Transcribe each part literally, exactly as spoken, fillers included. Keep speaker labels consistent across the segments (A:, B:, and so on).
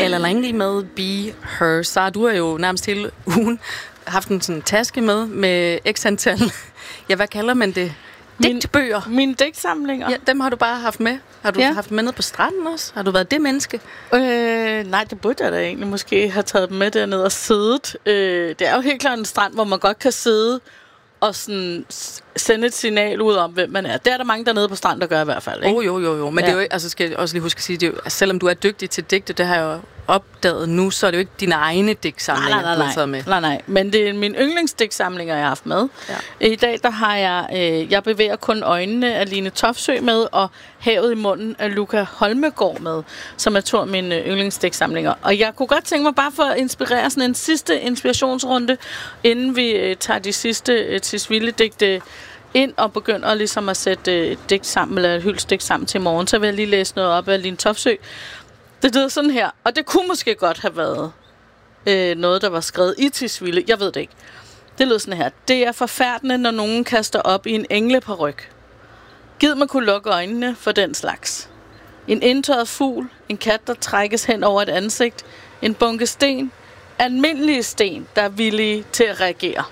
A: Eller længe med Be Her. Så du har jo nærmest hele ugen haft en sådan taske med, med x antal, ja, hvad kalder man det? Digtbøger.
B: Min, mine digtsamlinger.
A: Ja, dem har du bare haft med. Har du
B: ja.
A: haft med ned på stranden også? Har du været det menneske?
B: Øh, nej, det burde jeg da egentlig måske have taget dem med dernede og siddet. Øh, det er jo helt klart en strand, hvor man godt kan sidde og sådan sende et signal ud om, hvem man er. Det er der mange dernede på stranden, der gør i hvert fald. Ikke?
A: Oh, jo, jo, jo. Men ja. det er jo, altså skal jeg også lige huske at sige, det er jo, altså, selvom du er dygtig til digte, det har jeg jo opdaget nu, så er det jo ikke dine egne digtsamlinger,
B: nej, nej, nej,
A: du har taget med.
B: Nej, nej, men det er mine yndlingsdigtsamlinger, jeg har haft med. Ja. I dag, der har jeg, øh, jeg bevæger kun øjnene af Line Toftsø med, og Havet i munden af Luca Holmegård med, som er to af mine yndlingsdigtsamlinger. Og jeg kunne godt tænke mig bare for at inspirere sådan en sidste inspirationsrunde, inden vi øh, tager de sidste øh, Tisvilde-digte ind og begynder ligesom at sætte et digt sammen, eller et hyldestigt sammen til i morgen, så vil jeg lige læse noget op af Line Toftsø. Det lyder sådan her, og det kunne måske godt have været øh, noget, der var skrevet i Tisvilde. Jeg ved det ikke. Det lyder sådan her. Det er forfærdende, når nogen kaster op i en engleparyk. Gid man kunne lukke øjnene for den slags. En indtørret fugl, en kat, der trækkes hen over et ansigt, en bunke sten, almindelige sten, der er villige til at reagere.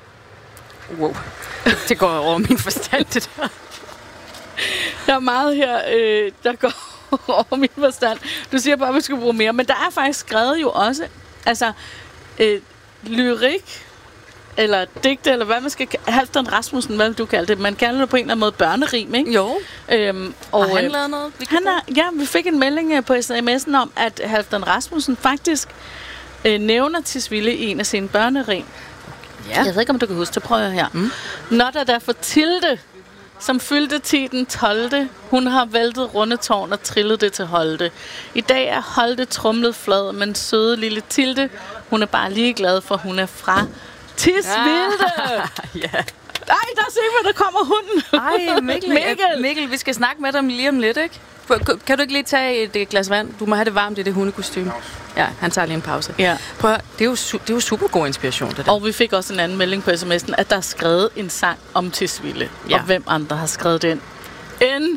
A: Wow. Det går over min forstand, det der.
B: Der er meget her, øh, der går over min forstand. Du siger bare, at vi skal bruge mere. Men der er faktisk skrevet jo også, altså, øh, lyrik, eller digte, eller hvad man skal kalde. Halfdan Rasmussen, hvad vil du kalde det? Man kalder det på en eller anden måde børnerim, ikke?
A: Jo.
B: Øhm, og
A: har han lavet noget? Vi
B: han er, ja, vi fik en melding på sms'en om, at Halfdan Rasmussen faktisk øh, nævner Tisvilde i en af sine børnerim. Ja. Jeg ved ikke, om du kan huske det. Prøv her. Mm. Når der der for Tilde, som fyldte ti den tolvte Hun har væltet Rundetårn og trillet det til Holte. I dag er Holte trumlet flad, men søde lille Tilde, hun er bare lige glad, for hun er fra Tisvilde.
A: Ja.
B: Ej, der ser vi, der kommer hunden.
A: Ej, Mikkel, Mikkel. Mikkel, vi skal snakke med dem lige om lidt, ikke? Kan du ikke lige tage et glas vand? Du må have det varmt i det hundekostyme. Ja, han tager lige en pause. Ja. Prøv, det er jo su- det er jo super god inspiration, det der.
B: Og vi fik også en anden melding på sms'en, at der er skrevet en sang om Tisvilde. Ja. Og hvem andre har skrevet den? En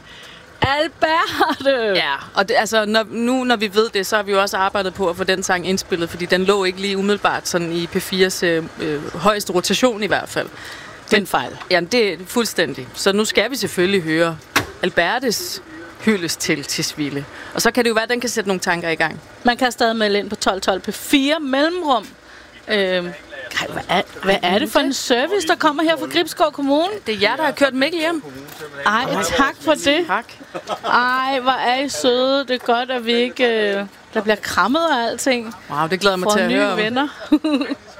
B: Alberte!
A: Ja, og det, altså, når, nu når vi ved det, så har vi jo også arbejdet på at få den sang indspillet, fordi den lå ikke lige umiddelbart sådan i P fires øh, øh, højeste rotation i hvert fald.
B: Det er en fejl.
A: Jamen, det er fuldstændig. Så nu skal vi selvfølgelig høre Albertes hyldes til Tisvilde. Og så kan det jo være, at den kan sætte nogle tanker i gang.
B: Man kan stadig melde ind på tolv tolv P fire mellemrum. Øhm, ej, hvad, er, hvad er det for en service, der kommer her fra Gribskov Kommune?
A: Det er jer, der har kørt Mikkel hjem.
B: Ej, tak for det.
A: Tak.
B: Ej, hvor er I søde. Det er godt, at vi ikke... Øh, der bliver krammet og alting.
A: Wow, det glæder mig til at høre.
B: For nye venner.